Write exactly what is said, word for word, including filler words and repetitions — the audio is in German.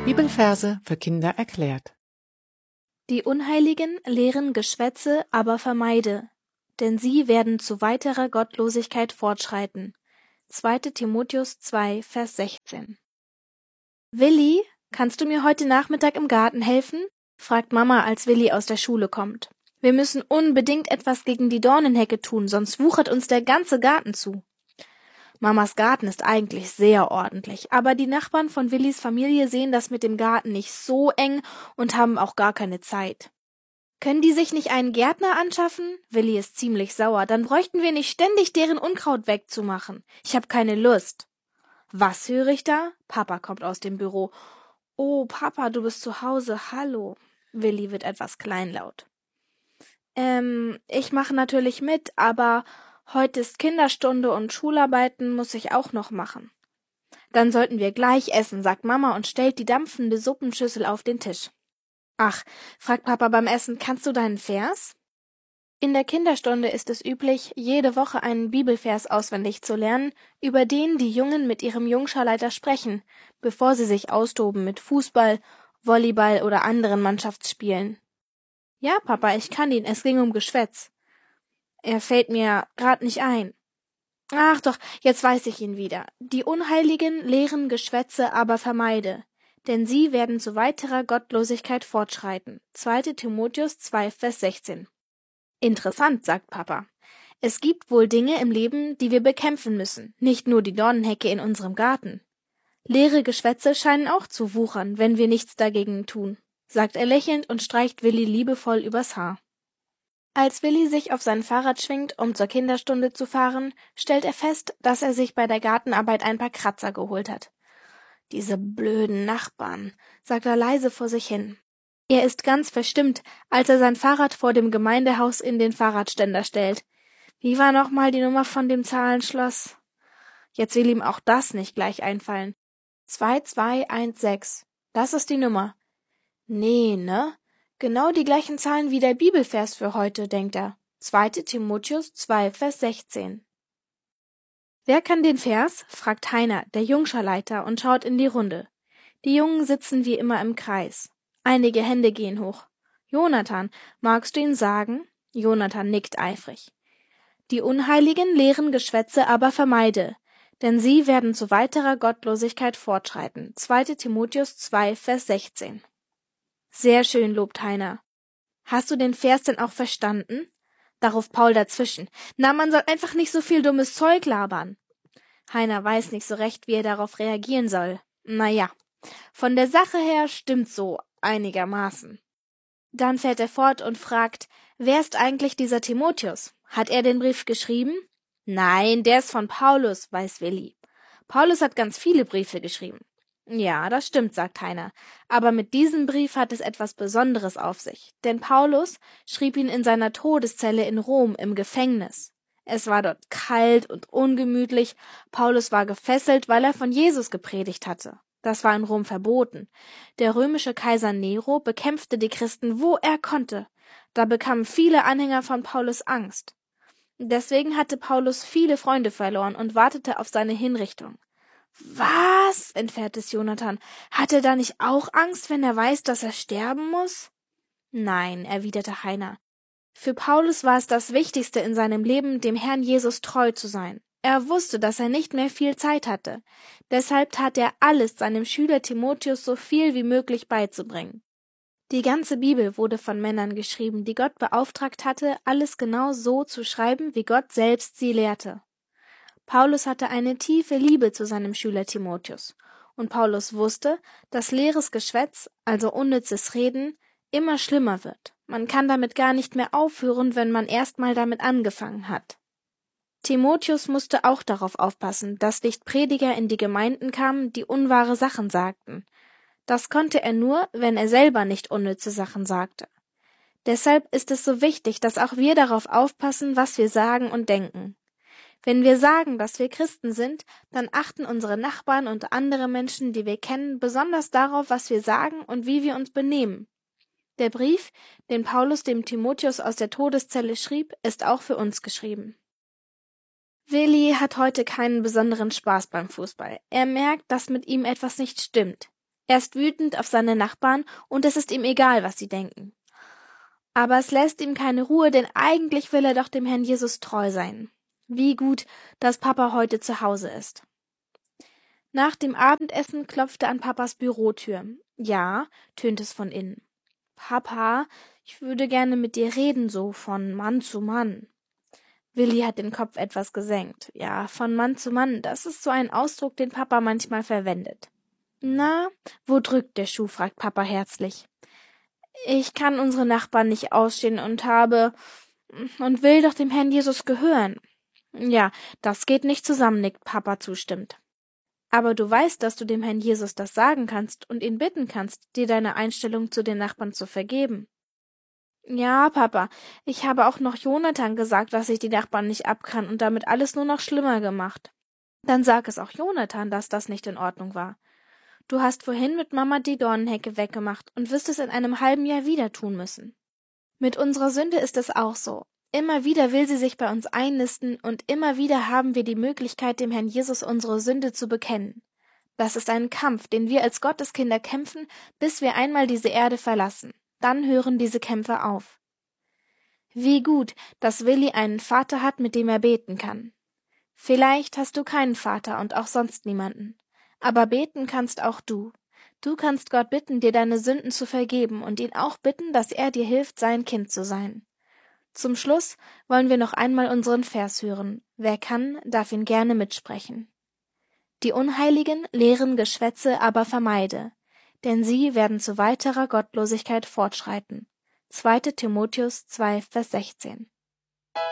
Bibelverse für Kinder erklärt. Die Unheiligen lehren Geschwätze, aber vermeide, denn sie werden zu weiterer Gottlosigkeit fortschreiten. zweiter Timotheus zwei, Vers sechzehn. Willi, kannst du mir heute Nachmittag im Garten helfen? Fragt Mama, als Willi aus der Schule kommt. Wir müssen unbedingt etwas gegen die Dornenhecke tun, sonst wuchert uns der ganze Garten zu. Mamas Garten ist eigentlich sehr ordentlich, aber die Nachbarn von Willis Familie sehen das mit dem Garten nicht so eng und haben auch gar keine Zeit. Können die sich nicht einen Gärtner anschaffen? Willi ist ziemlich sauer, dann bräuchten wir nicht ständig deren Unkraut wegzumachen. Ich habe keine Lust. Was höre ich da? Papa kommt aus dem Büro. Oh, Papa, du bist zu Hause, hallo. Willi wird etwas kleinlaut. Ähm, ich mache natürlich mit, aber heute ist Kinderstunde und Schularbeiten muss ich auch noch machen. Dann sollten wir gleich essen, sagt Mama und stellt die dampfende Suppenschüssel auf den Tisch. Ach, fragt Papa beim Essen, kannst du deinen Vers? In der Kinderstunde ist es üblich, jede Woche einen Bibelvers auswendig zu lernen, über den die Jungen mit ihrem Jungscharleiter sprechen, bevor sie sich austoben mit Fußball, Volleyball oder anderen Mannschaftsspielen. Ja, Papa, ich kann ihn, es ging um Geschwätz. Er fällt mir grad nicht ein. Ach doch, jetzt weiß ich ihn wieder. Die Unheiligen lehren Geschwätze, aber vermeide, denn sie werden zu weiterer Gottlosigkeit fortschreiten. zweiter Timotheus zwei, Vers sechzehn. Interessant, sagt Papa. Es gibt wohl Dinge im Leben, die wir bekämpfen müssen, nicht nur die Dornenhecke in unserem Garten. Leere Geschwätze scheinen auch zu wuchern, wenn wir nichts dagegen tun, sagt er lächelnd und streicht Willi liebevoll übers Haar. Als Willi sich auf sein Fahrrad schwingt, um zur Kinderstunde zu fahren, stellt er fest, dass er sich bei der Gartenarbeit ein paar Kratzer geholt hat. Diese blöden Nachbarn, sagt er leise vor sich hin. Er ist ganz verstimmt, als er sein Fahrrad vor dem Gemeindehaus in den Fahrradständer stellt. Wie war nochmal die Nummer von dem Zahlenschloss? Jetzt will ihm auch das nicht gleich einfallen. zwei zwei eins sechs, das ist die Nummer. Nee, ne? Genau die gleichen Zahlen wie der Bibelvers für heute, denkt er. zweiter Timotheus zwei, Vers sechzehn. Wer kann den Vers? Fragt Heiner, der Jungscharleiter, und schaut in die Runde. Die Jungen sitzen wie immer im Kreis. Einige Hände gehen hoch. Jonathan, magst du ihn sagen? Jonathan nickt eifrig. Die Unheiligen lehren Geschwätze, aber vermeide, denn sie werden zu weiterer Gottlosigkeit fortschreiten. zweiter Timotheus zwei, Vers sechzehn. Sehr schön, lobt Heiner. Hast du den Vers denn auch verstanden? Darauf Paul dazwischen. Na, man soll einfach nicht so viel dummes Zeug labern. Heiner weiß nicht so recht, wie er darauf reagieren soll. Na ja, von der Sache her stimmt's so einigermaßen. Dann fährt er fort und fragt, wer ist eigentlich dieser Timotheus? Hat er den Brief geschrieben? Nein, der ist von Paulus, weiß Willi. Paulus hat ganz viele Briefe geschrieben. Ja, das stimmt, sagt Heiner. Aber mit diesem Brief hat es etwas Besonderes auf sich. Denn Paulus schrieb ihn in seiner Todeszelle in Rom im Gefängnis. Es war dort kalt und ungemütlich. Paulus war gefesselt, weil er von Jesus gepredigt hatte. Das war in Rom verboten. Der römische Kaiser Nero bekämpfte die Christen, wo er konnte. Da bekamen viele Anhänger von Paulus Angst. Deswegen hatte Paulus viele Freunde verloren und wartete auf seine Hinrichtung. Was? Entfährt es Jonathan. Hat er da nicht auch Angst, wenn er weiß, dass er sterben muss? Nein, erwiderte Heiner. Für Paulus war es das Wichtigste in seinem Leben, dem Herrn Jesus treu zu sein. Er wusste, dass er nicht mehr viel Zeit hatte. Deshalb tat er alles, seinem Schüler Timotheus so viel wie möglich beizubringen. Die ganze Bibel wurde von Männern geschrieben, die Gott beauftragt hatte, alles genau so zu schreiben, wie Gott selbst sie lehrte. Paulus hatte eine tiefe Liebe zu seinem Schüler Timotheus. Und Paulus wusste, dass leeres Geschwätz, also unnützes Reden, immer schlimmer wird. Man kann damit gar nicht mehr aufhören, wenn man erst mal damit angefangen hat. Timotheus musste auch darauf aufpassen, dass nicht Prediger in die Gemeinden kamen, die unwahre Sachen sagten. Das konnte er nur, wenn er selber nicht unnütze Sachen sagte. Deshalb ist es so wichtig, dass auch wir darauf aufpassen, was wir sagen und denken. Wenn wir sagen, dass wir Christen sind, dann achten unsere Nachbarn und andere Menschen, die wir kennen, besonders darauf, was wir sagen und wie wir uns benehmen. Der Brief, den Paulus dem Timotheus aus der Todeszelle schrieb, ist auch für uns geschrieben. Willi hat heute keinen besonderen Spaß beim Fußball. Er merkt, dass mit ihm etwas nicht stimmt. Er ist wütend auf seine Nachbarn und es ist ihm egal, was sie denken. Aber es lässt ihm keine Ruhe, denn eigentlich will er doch dem Herrn Jesus treu sein. Wie gut, dass Papa heute zu Hause ist. Nach dem Abendessen klopfte an Papas Bürotür. Ja, tönt es von innen. Papa, ich würde gerne mit dir reden, so von Mann zu Mann. Willi hat den Kopf etwas gesenkt. Ja, von Mann zu Mann, das ist so ein Ausdruck, den Papa manchmal verwendet. Na, wo drückt der Schuh, fragt Papa herzlich. Ich kann unsere Nachbarn nicht ausstehen und habe und will doch dem Herrn Jesus gehören. Ja, das geht nicht zusammen, nickt Papa zustimmt. Aber du weißt, dass du dem Herrn Jesus das sagen kannst und ihn bitten kannst, dir deine Einstellung zu den Nachbarn zu vergeben. Ja, Papa, ich habe auch noch Jonathan gesagt, dass ich die Nachbarn nicht ab kann und damit alles nur noch schlimmer gemacht. Dann sag es auch Jonathan, dass das nicht in Ordnung war. Du hast vorhin mit Mama die Dornenhecke weggemacht und wirst es in einem halben Jahr wieder tun müssen. Mit unserer Sünde ist es auch so. Immer wieder will sie sich bei uns einnisten und immer wieder haben wir die Möglichkeit, dem Herrn Jesus unsere Sünde zu bekennen. Das ist ein Kampf, den wir als Gotteskinder kämpfen, bis wir einmal diese Erde verlassen. Dann hören diese Kämpfe auf. Wie gut, dass Willi einen Vater hat, mit dem er beten kann. Vielleicht hast du keinen Vater und auch sonst niemanden. Aber beten kannst auch du. Du kannst Gott bitten, dir deine Sünden zu vergeben und ihn auch bitten, dass er dir hilft, sein Kind zu sein. Zum Schluss wollen wir noch einmal unseren Vers hören. Wer kann, darf ihn gerne mitsprechen. Die Unheiligen lehren Geschwätze aber vermeide, denn sie werden zu weiterer Gottlosigkeit fortschreiten. zweiter Timotheus zwei, Vers sechzehn.